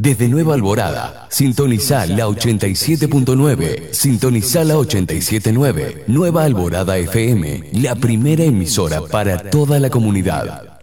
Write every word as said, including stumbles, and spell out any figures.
Desde Nueva Alborada, sintoniza la ochenta y siete punto nueve, sintoniza la ochenta y siete punto nueve, Nueva Alborada F M, la primera emisora para toda la comunidad.